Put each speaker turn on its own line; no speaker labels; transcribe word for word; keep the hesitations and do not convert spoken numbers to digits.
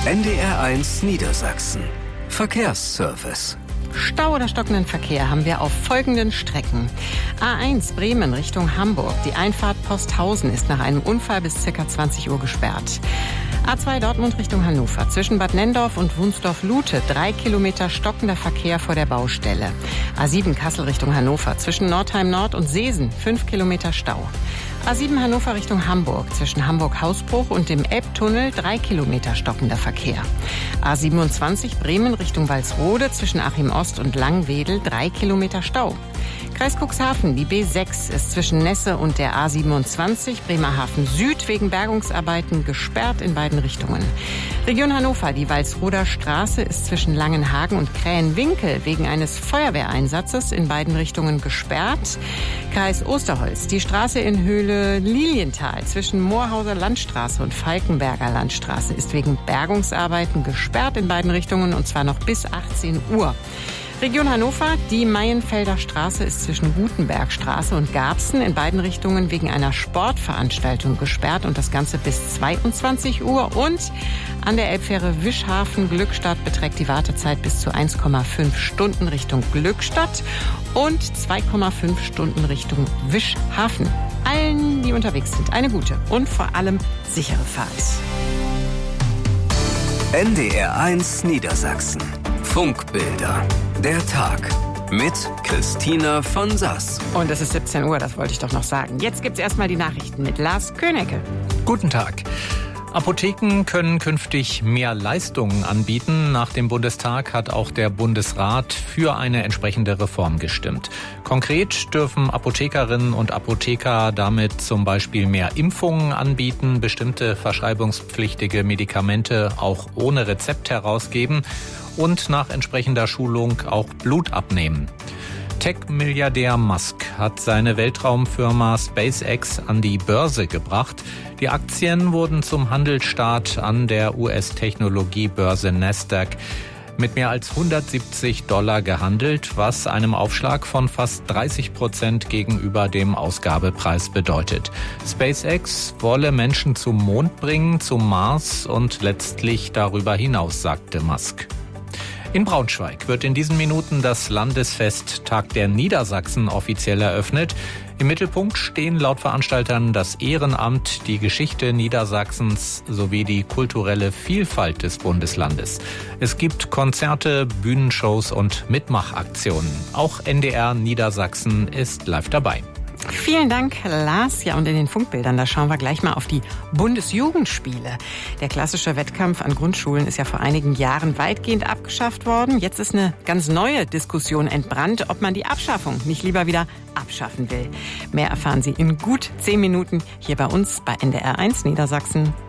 N D R eins Niedersachsen. Verkehrsservice.
Stau oder stockenden Verkehr haben wir auf folgenden Strecken. A eins Bremen Richtung Hamburg. Die Einfahrt Posthausen ist nach einem Unfall bis ca. zwanzig Uhr gesperrt. A zwei Dortmund Richtung Hannover. Zwischen Bad Nenndorf und Wunsdorf-Lute drei Kilometer stockender Verkehr vor der Baustelle. A sieben Kassel Richtung Hannover. Zwischen Nordheim Nord und Seesen fünf Kilometer Stau. A sieben Hannover Richtung Hamburg. Zwischen Hamburg-Hausbruch und dem Elbtunnel drei Kilometer stockender Verkehr. A siebenundzwanzig Bremen Richtung Walsrode. Zwischen Achim Ost und Langwedel drei Kilometer Stau. Kreis Cuxhaven, die B sechs ist zwischen Nesse und der A siebenundzwanzig Bremerhaven Süd wegen Bergungsarbeiten gesperrt in beiden Richtungen. Region Hannover, die Walsroder Straße ist zwischen Langenhagen und Krähenwinkel wegen eines Feuerwehreinsatzes in beiden Richtungen gesperrt. Kreis Osterholz, die Straße in Höhle Lilienthal zwischen Moorhauser Landstraße und Falkenberger Landstraße ist wegen Bergungsarbeiten gesperrt in beiden Richtungen und zwar noch bis achtzehn Uhr. Region Hannover, die Maienfelder Straße ist zwischen Gutenbergstraße und Garbsen in beiden Richtungen wegen einer Sportveranstaltung gesperrt und das Ganze bis zweiundzwanzig Uhr. Und an der Elbfähre Wischhafen-Glückstadt beträgt die Wartezeit bis zu eins Komma fünf Stunden Richtung Glückstadt und zwei Komma fünf Stunden Richtung Wischhafen. Allen, die unterwegs sind, eine gute und vor allem sichere Fahrt.
N D R eins Niedersachsen. Funkbilder. Der Tag mit Christina von Sass.
Und es ist siebzehn Uhr, das wollte ich doch noch sagen. Jetzt gibt's erstmal die Nachrichten mit Lars Könecke.
Guten Tag. Apotheken können künftig mehr Leistungen anbieten. Nach dem Bundestag hat auch der Bundesrat für eine entsprechende Reform gestimmt. Konkret dürfen Apothekerinnen und Apotheker damit zum Beispiel mehr Impfungen anbieten, bestimmte verschreibungspflichtige Medikamente auch ohne Rezept herausgeben und nach entsprechender Schulung auch Blut abnehmen. Tech-Milliardär Musk hat seine Weltraumfirma SpaceX an die Börse gebracht. Die Aktien wurden zum Handelsstart an der U S-Technologiebörse Nasdaq mit mehr als hundertsiebzig Dollar gehandelt, was einem Aufschlag von fast dreißig Prozent gegenüber dem Ausgabepreis bedeutet. SpaceX wolle Menschen zum Mond bringen, zum Mars und letztlich darüber hinaus, sagte Musk. In Braunschweig wird in diesen Minuten das Landesfest Tag der Niedersachsen offiziell eröffnet. Im Mittelpunkt stehen laut Veranstaltern das Ehrenamt, die Geschichte Niedersachsens sowie die kulturelle Vielfalt des Bundeslandes. Es gibt Konzerte, Bühnenshows und Mitmachaktionen. Auch N D R Niedersachsen ist live dabei.
Vielen Dank, Lars. Ja, und in den Funkbildern, da schauen wir gleich mal auf die Bundesjugendspiele. Der klassische Wettkampf an Grundschulen ist ja vor einigen Jahren weitgehend abgeschafft worden. Jetzt ist eine ganz neue Diskussion entbrannt, ob man die Abschaffung nicht lieber wieder abschaffen will. Mehr erfahren Sie in gut zehn Minuten hier bei uns bei N D R eins Niedersachsen.